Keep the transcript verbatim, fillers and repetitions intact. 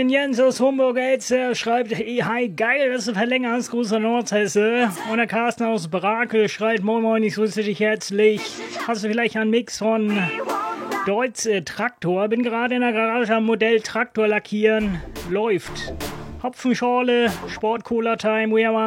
den Jens aus Homburg-Elze, schreibt, hey, hi, geil, dass du verlängerst, Gruß an Nordhesse. Und der Carsten aus Brakel schreibt, moin moin, ich grüße dich herzlich. Hast du vielleicht einen Mix von Deutz äh, Traktor? Bin gerade in der Garage am Modell Traktor lackieren. Läuft. Hopfenschorle, Sport-Cola-Time, we are